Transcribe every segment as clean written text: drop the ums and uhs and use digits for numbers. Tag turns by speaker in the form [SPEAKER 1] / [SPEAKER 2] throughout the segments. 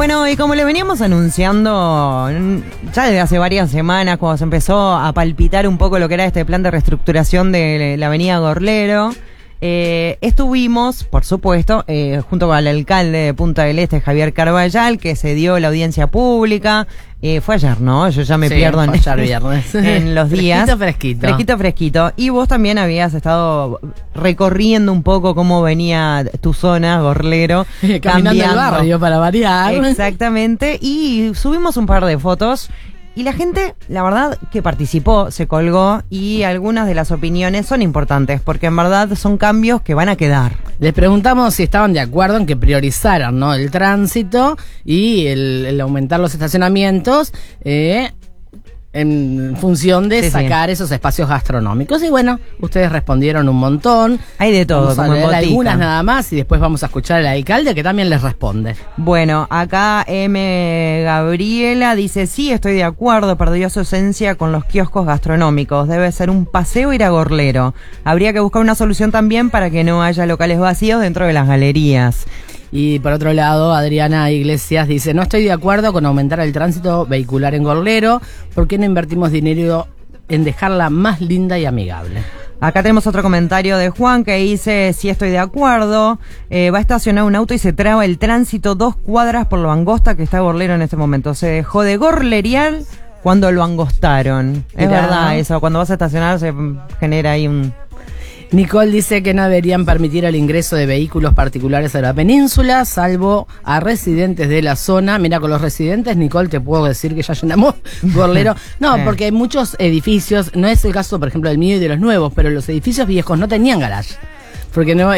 [SPEAKER 1] Bueno, y como le veníamos anunciando ya desde hace varias semanas, cuando se empezó a palpitar un poco lo que era este plan de reestructuración de la avenida Gorlero, estuvimos, por supuesto, junto con el alcalde de Punta del Este, Javier Carballal, que se dio la audiencia pública. Fue ayer, ¿no? Yo ya me pierdo en los días. Fresquito. Y vos también habías estado recorriendo un poco cómo venía tu zona, Gorlero.
[SPEAKER 2] Caminando el barrio para variar.
[SPEAKER 1] Exactamente. Y subimos un par de fotos. Y la gente, la verdad, que participó, se colgó, y algunas de las opiniones son importantes, porque en verdad son cambios que van a quedar.
[SPEAKER 2] Les preguntamos si estaban de acuerdo en que priorizaran, ¿no?, el tránsito y el aumentar los estacionamientos, en función de sacar esos espacios gastronómicos. Y bueno, ustedes respondieron un montón.
[SPEAKER 1] Hay de todo,
[SPEAKER 2] vamos a leer algunas nada más y después vamos a escuchar al alcalde, que también les responde.
[SPEAKER 1] Bueno, acá M. Gabriela dice: sí, estoy de acuerdo, perdió su esencia con los kioscos gastronómicos, debe ser un paseo ir a Gorlero. Habría que buscar una solución también para que no haya locales vacíos dentro de las galerías.
[SPEAKER 2] Y por otro lado, Adriana Iglesias dice: no estoy de acuerdo con aumentar el tránsito vehicular en Gorlero. ¿Por qué no invertimos dinero en dejarla más linda y amigable?
[SPEAKER 1] Acá tenemos otro comentario de Juan que dice: sí, estoy de acuerdo, va a estacionar un auto y se traba el tránsito 2 cuadras por lo angosta que está Gorlero en este momento. Se dejó de gorlerear cuando lo angostaron. Es verdad eso, cuando vas a estacionar se genera ahí un...
[SPEAKER 2] Nicole dice que no deberían permitir el ingreso de vehículos particulares a la península, salvo a residentes de la zona. Mira, con los residentes, Nicole, te puedo decir que ya llenamos Gorlero. No, porque hay muchos edificios, no es el caso, por ejemplo, del mío y de los nuevos, pero los edificios viejos no tenían garage. Porque no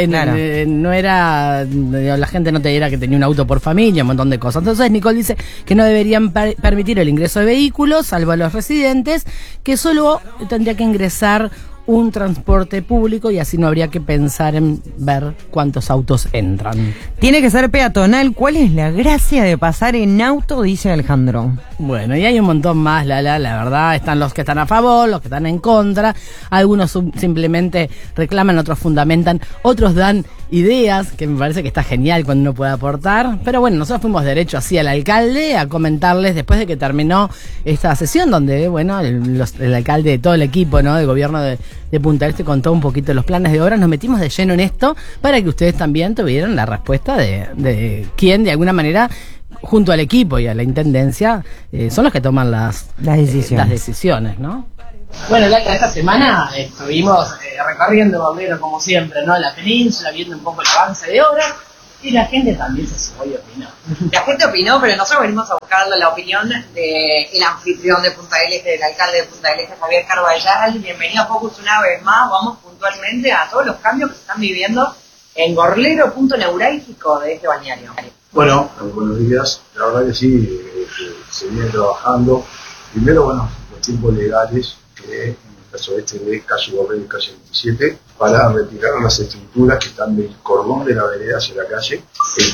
[SPEAKER 2] era, la gente no te era que tenía un auto por familia, un montón de cosas. Entonces Nicole dice que no deberían permitir el ingreso de vehículos, salvo a los residentes, que solo tendría que ingresar un transporte público, y así no habría que pensar en ver cuántos autos entran.
[SPEAKER 1] Tiene que ser peatonal. ¿Cuál es la gracia de pasar en auto?, dice Alejandro.
[SPEAKER 2] Bueno, y hay un montón más, la verdad. Están los que están a favor, los que están en contra. Algunos simplemente reclaman, otros fundamentan, otros dan ideas, que me parece que está genial cuando uno puede aportar. Pero bueno, nosotros fuimos derecho así al alcalde a comentarles después de que terminó esta sesión, donde, bueno, el alcalde de todo el equipo, ¿no?, del gobierno de Punta del Este contó un poquito los planes de obras. Nos metimos de lleno en esto para que ustedes también tuvieran la respuesta de quién, de alguna manera, junto al equipo y a la intendencia, son los que toman las decisiones, ¿no? Bueno, esta semana estuvimos recorriendo Gorlero como siempre, ¿no?, la península, viendo un poco el avance de obras. Y la gente también se sumó y opinó.
[SPEAKER 3] La gente opinó, pero nosotros venimos a buscar la opinión del anfitrión de Punta del Este, del alcalde de Punta del Este, Javier Carballal. Bienvenido a Focus una vez más. Vamos puntualmente a todos los cambios que se están viviendo en Gorlero, punto neurálgico de este balneario.
[SPEAKER 4] Bueno, buenos días. La verdad que sí, se viene trabajando. Primero, bueno, los tiempos legales, que en el caso de calle Gorlero y calle 27, para retirar las estructuras que están del cordón de la vereda hacia la calle.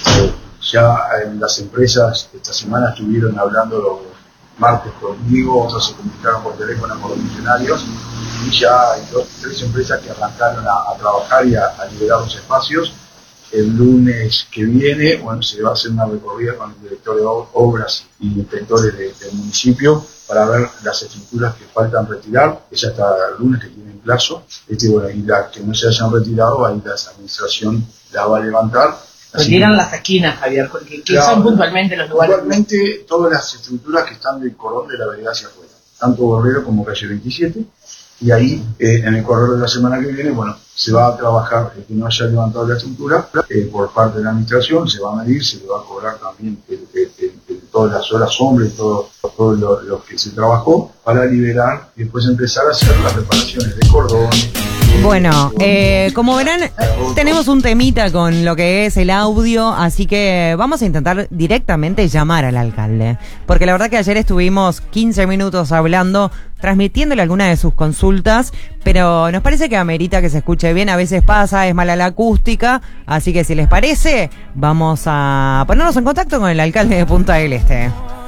[SPEAKER 4] Ya las empresas esta semana estuvieron hablando los martes conmigo, otros se comunicaron por teléfono con los funcionarios, y ya hay 3 empresas que arrancaron a trabajar y a liberar los espacios. El lunes que viene, bueno, se va a hacer una recorrida con el director de obras y inspectores del municipio para ver las estructuras que faltan retirar, que ya hasta el lunes que tienen plazo, bueno, y las que no se hayan retirado, ahí la administración la va a levantar.
[SPEAKER 3] Retiran las esquinas, Javier, que son puntualmente los lugares.
[SPEAKER 4] Puntualmente todas las estructuras que están del cordón de la vereda hacia afuera, tanto Gorlero como calle 27, y ahí en el corredor de la semana que viene, bueno, se va a trabajar que no haya levantado la estructura por parte de la administración, se va a medir, se le va a cobrar también todas las horas sombra y todo lo que se trabajó para liberar y después empezar a hacer las reparaciones de cordones.
[SPEAKER 1] Bueno, como verán, tenemos un temita con lo que es el audio, así que vamos a intentar directamente llamar al alcalde. Porque la verdad que ayer estuvimos 15 minutos hablando, transmitiéndole algunas de sus consultas, pero nos parece que amerita que se escuche bien. A veces pasa, es mala la acústica, así que si les parece, vamos a ponernos en contacto con el alcalde de Punta del Este.